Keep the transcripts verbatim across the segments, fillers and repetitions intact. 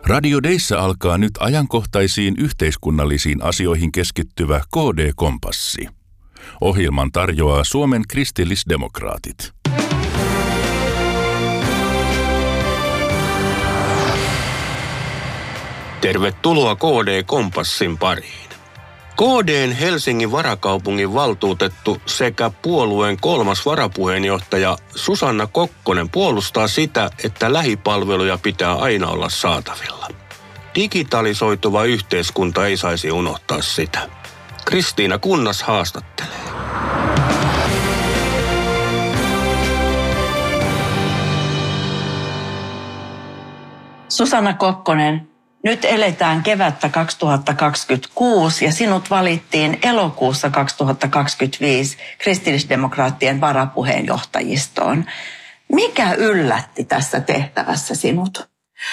Radio Deissä alkaa nyt ajankohtaisiin yhteiskunnallisiin asioihin keskittyvä K D-kompassi. Ohjelman tarjoaa Suomen kristillisdemokraatit. Tervetuloa K D-kompassin pariin. K D:n Helsingin varakaupungin valtuutettu sekä puolueen kolmas varapuheenjohtaja Susanna Kokkonen puolustaa sitä, että lähipalveluja pitää aina olla saatavilla. Digitalisoituva yhteiskunta ei saisi unohtaa sitä. Kristiina Kunnas haastattelee. Susanna Kokkonen, nyt eletään kevättä kaksituhattakaksikymmentäkuusi ja sinut valittiin elokuussa kaksituhattakaksikymmentäviisi kristillisdemokraattien varapuheenjohtajistoon. Mikä yllätti tässä tehtävässä sinut?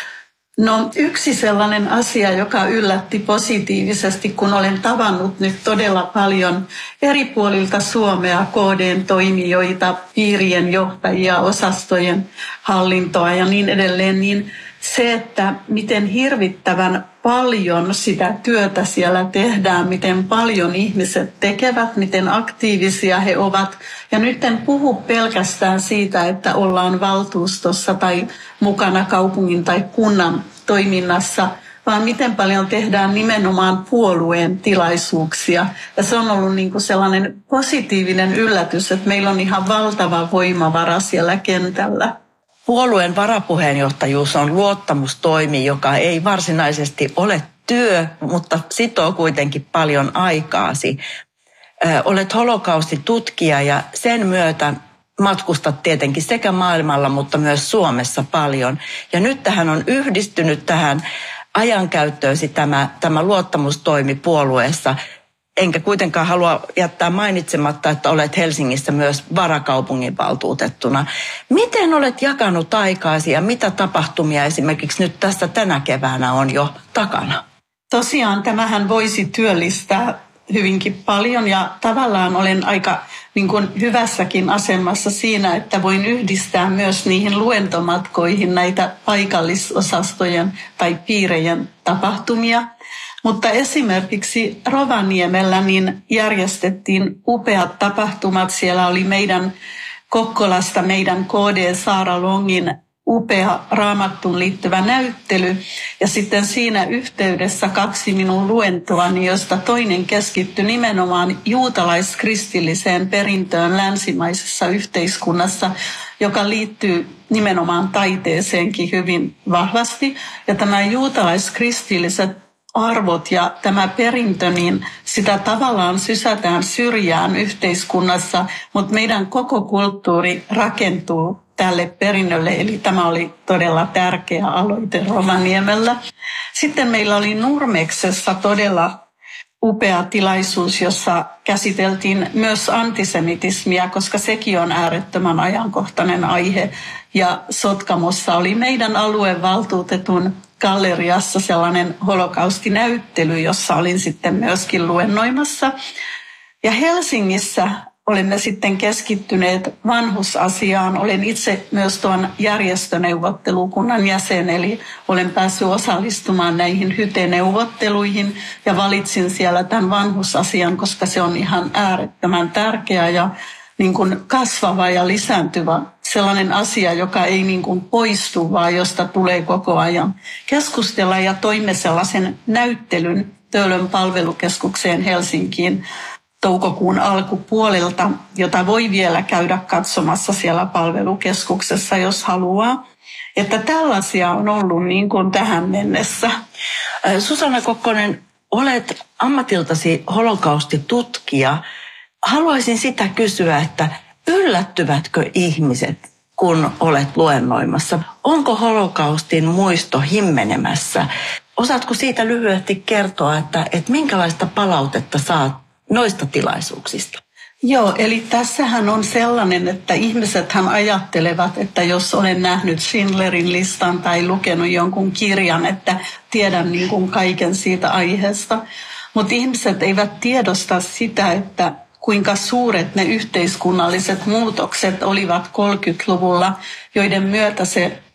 No yksi sellainen asia, joka yllätti positiivisesti, kun olen tavannut nyt todella paljon eri puolilta Suomea K D:n toimijoita, piirien johtajia, osastojen hallintoa ja niin edelleen, niin se, että miten hirvittävän paljon sitä työtä siellä tehdään, miten paljon ihmiset tekevät, miten aktiivisia he ovat. Ja nyt en puhu pelkästään siitä, että ollaan valtuustossa tai mukana kaupungin tai kunnan toiminnassa, vaan miten paljon tehdään nimenomaan puolueen tilaisuuksia. Ja se on ollut niin kuin sellainen positiivinen yllätys, että meillä on ihan valtava voimavara siellä kentällä. Puolueen varapuheenjohtajuus on luottamustoimi, joka ei varsinaisesti ole työ, mutta sitoo kuitenkin paljon aikaasi. Ö, olet holokaustitutkija ja sen myötä matkustat tietenkin sekä maailmalla, mutta myös Suomessa paljon. Ja nyt tähän on yhdistynyt tähän ajankäyttöösi tämä, tämä luottamustoimi puolueessa. Enkä kuitenkaan halua jättää mainitsematta, että olet Helsingissä myös varakaupunginvaltuutettuna. Miten olet jakanut aikaasi ja mitä tapahtumia esimerkiksi nyt tässä tänä keväänä on jo takana? Tosiaan tämähän voisi työllistää hyvinkin paljon ja tavallaan olen aika niin kuin hyvässäkin asemassa siinä, että voin yhdistää myös niihin luentomatkoihin näitä paikallisosastojen tai piirejen tapahtumia. Mutta esimerkiksi Rovaniemellä niin järjestettiin upeat tapahtumat. Siellä oli meidän Kokkolasta, meidän K D Saara Longin upea Raamattuun liittyvä näyttely. Ja sitten siinä yhteydessä kaksi minun luentoani, josta toinen keskittyi nimenomaan juutalaiskristilliseen perintöön länsimaisessa yhteiskunnassa, joka liittyy nimenomaan taiteeseenkin hyvin vahvasti. Ja tämä juutalaiskristilliset arvot ja tämä perintö, niin sitä tavallaan sysätään syrjään yhteiskunnassa, mutta meidän koko kulttuuri rakentuu tälle perinnölle, eli tämä oli todella tärkeä aloite Rovaniemellä. Sitten meillä oli Nurmeksessa todella upea tilaisuus, jossa käsiteltiin myös antisemitismiä, koska sekin on äärettömän ajankohtainen aihe. Ja Sotkamossa oli meidän aluevaltuutetun galleriassa sellainen holokaustinäyttely, jossa olin sitten myöskin luennoimassa. Ja Helsingissä olemme sitten keskittyneet vanhusasiaan. Olen itse myös tuon järjestöneuvottelukunnan jäsen, eli olen päässyt osallistumaan näihin hyte-neuvotteluihin ja valitsin siellä tämän vanhusasian, koska se on ihan äärettömän tärkeä ja niin kuin kasvava ja lisääntyvä sellainen asia, joka ei niin kuin poistu, vaan josta tulee koko ajan keskustella. Ja toimme sellaisen näyttelyn Töölön palvelukeskukseen Helsinkiin toukokuun alkupuolelta, jota voi vielä käydä katsomassa siellä palvelukeskuksessa, jos haluaa. Että tällaisia on ollut niin kuin tähän mennessä. Susanna Kokkonen, olet ammatiltasi holokaustitutkija. Haluaisin sitä kysyä, että yllättyvätkö ihmiset, kun olet luennoimassa? Onko holokaustin muisto himmenemässä? Osaatko siitä lyhyesti kertoa, että, että minkälaista palautetta saat noista tilaisuuksista? Joo, eli tässähän on sellainen, että ihmisethän ajattelevat, että jos olen nähnyt Schindlerin listan tai lukenut jonkun kirjan, että tiedän niin kuin kaiken siitä aiheesta. Mutta ihmiset eivät tiedosta sitä, että kuinka suuret ne yhteiskunnalliset muutokset olivat kolmekymmentäluvulla, joiden myötä se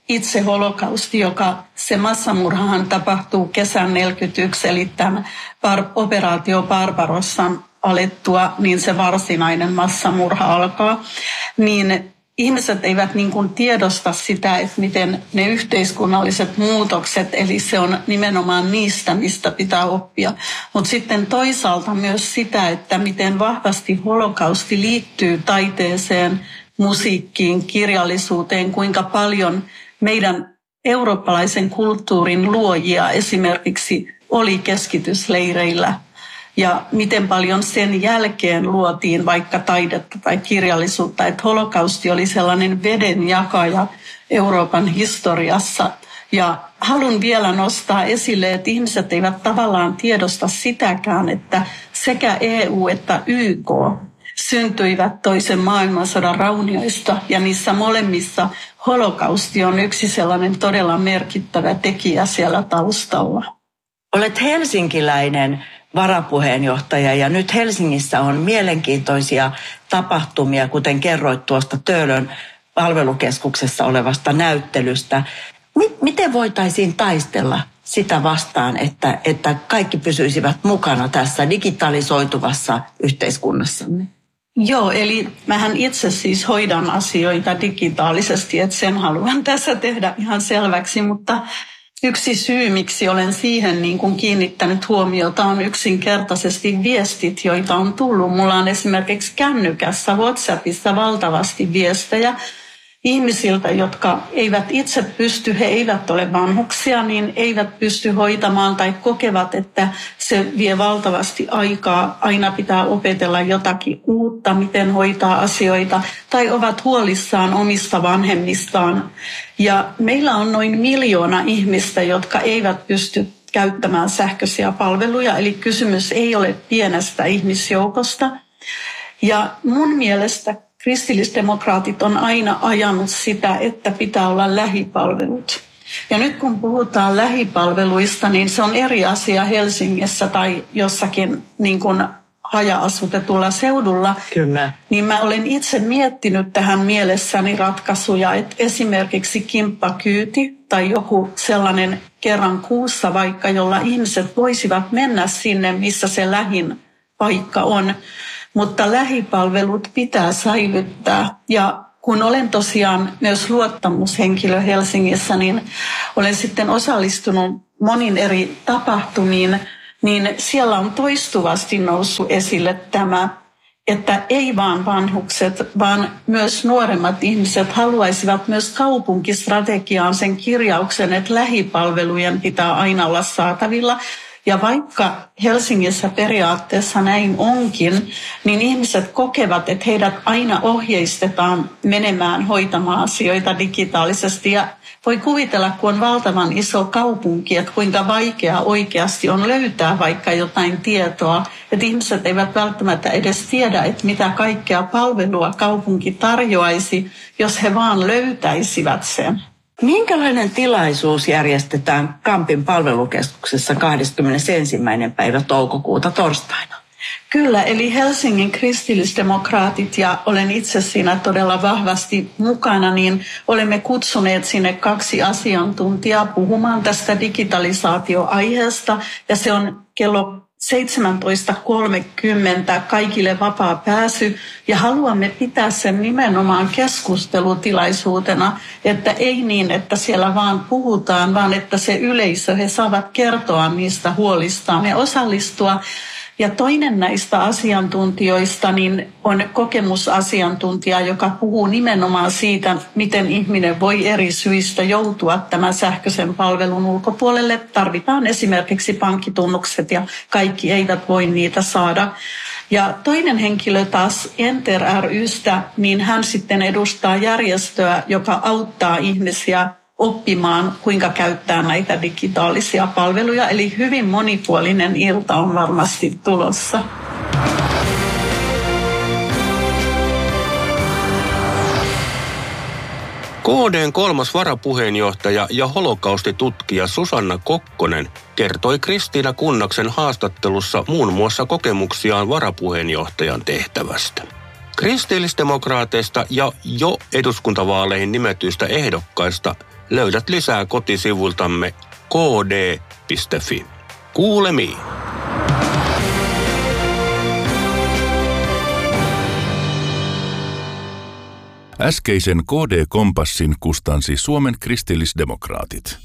itse holokausti, joka se massamurhahan tapahtuu kesän neljäkymmentäyksi, eli tämän operaatio Barbarossan alettua, niin se varsinainen massamurha alkaa, niin ihmiset eivät niin kuin tiedosta sitä, että miten ne yhteiskunnalliset muutokset, eli se on nimenomaan niistä, mistä pitää oppia. Mutta sitten toisaalta myös sitä, että miten vahvasti holokausti liittyy taiteeseen, musiikkiin, kirjallisuuteen, kuinka paljon meidän eurooppalaisen kulttuurin luojia esimerkiksi oli keskitysleireillä. Ja miten paljon sen jälkeen luotiin vaikka taidetta tai kirjallisuutta, että holokausti oli sellainen vedenjakaja Euroopan historiassa. Ja haluan vielä nostaa esille, että ihmiset eivät tavallaan tiedosta sitäkään, että sekä E U että Y K syntyivät toisen maailmansodan raunioista, ja niissä molemmissa holokausti on yksi sellainen todella merkittävä tekijä siellä taustalla. Olet helsinkiläinen varapuheenjohtaja ja nyt Helsingissä on mielenkiintoisia tapahtumia, kuten kerroit tuosta Töölön palvelukeskuksessa olevasta näyttelystä. Miten voitaisiin taistella sitä vastaan, että, että kaikki pysyisivät mukana tässä digitalisoituvassa yhteiskunnassamme? Joo, eli mähän itse siis hoidan asioita digitaalisesti, että sen haluan tässä tehdä ihan selväksi, mutta yksi syy, miksi olen siihen niin kuin kiinnittänyt huomiota, on yksinkertaisesti viestit, joita on tullut. Mulla on esimerkiksi kännykässä, WhatsAppissa valtavasti viestejä ihmisiltä, jotka eivät itse pysty, he eivät ole vanhuksia, niin eivät pysty hoitamaan tai kokevat, että se vie valtavasti aikaa. Aina pitää opetella jotakin uutta, miten hoitaa asioita, tai ovat huolissaan omista vanhemmistaan. Ja meillä on noin miljoona ihmistä, jotka eivät pysty käyttämään sähköisiä palveluja, eli kysymys ei ole pienestä ihmisjoukosta. Ja mun mielestä kristillisdemokraatit on aina ajanut sitä, että pitää olla lähipalvelut. Ja nyt kun puhutaan lähipalveluista, niin se on eri asia Helsingissä tai jossakin niin kuin haja-asutetulla seudulla. Kyllä. Niin mä olen itse miettinyt tähän mielessäni ratkaisuja, että esimerkiksi kimppakyyti tai joku sellainen kerran kuussa vaikka, jolla ihmiset voisivat mennä sinne, missä se lähin paikka on. Mutta lähipalvelut pitää säilyttää, ja kun olen tosiaan myös luottamushenkilö Helsingissä, niin olen sitten osallistunut monin eri tapahtumiin, niin siellä on toistuvasti noussut esille tämä, että ei vaan vanhukset, vaan myös nuoremmat ihmiset haluaisivat myös kaupunkistrategiaan sen kirjauksen, että lähipalvelujen pitää aina olla saatavilla. Ja vaikka Helsingissä periaatteessa näin onkin, niin ihmiset kokevat, että heidät aina ohjeistetaan menemään hoitamaan asioita digitaalisesti. Ja voi kuvitella, kun on valtavan iso kaupunki, että kuinka vaikeaa oikeasti on löytää vaikka jotain tietoa. Että ihmiset eivät välttämättä edes tiedä, että mitä kaikkea palvelua kaupunki tarjoaisi, jos he vaan löytäisivät sen. Minkälainen tilaisuus järjestetään Kampin palvelukeskuksessa kahdeskymmenesensimmäinen päivä toukokuuta torstaina? Kyllä, eli Helsingin kristillisdemokraatit, ja olen itse siinä todella vahvasti mukana, niin olemme kutsuneet sinne kaksi asiantuntijaa puhumaan tästä digitalisaatioaiheesta, ja se on kello seitsemäntoista kolmekymmentä kaikille vapaa pääsy, ja haluamme pitää sen nimenomaan keskustelutilaisuutena, että ei niin, että siellä vaan puhutaan, vaan että se yleisö, he saavat kertoa niistä huolistaan ja osallistua. Ja toinen näistä asiantuntijoista niin on kokemusasiantuntija, joka puhuu nimenomaan siitä, miten ihminen voi eri syistä joutua tämän sähköisen palvelun ulkopuolelle. Tarvitaan esimerkiksi pankkitunnukset ja kaikki eivät voi niitä saada. Ja toinen henkilö taas Enter ry:stä, niin hän sitten edustaa järjestöä, joka auttaa ihmisiä oppimaan, kuinka käyttää näitä digitaalisia palveluja. Eli hyvin monipuolinen ilta on varmasti tulossa. K D:n kolmas varapuheenjohtaja ja holokaustitutkija Susanna Kokkonen kertoi Kristiina Kunnaksen haastattelussa muun muassa kokemuksiaan varapuheenjohtajan tehtävästä. Kristillisdemokraateista ja jo eduskuntavaaleihin nimetyistä ehdokkaista löydät lisää kotisivultamme k d piste f i. Kuulemiin! Äskeisen K D-kompassin kustansi Suomen kristillisdemokraatit.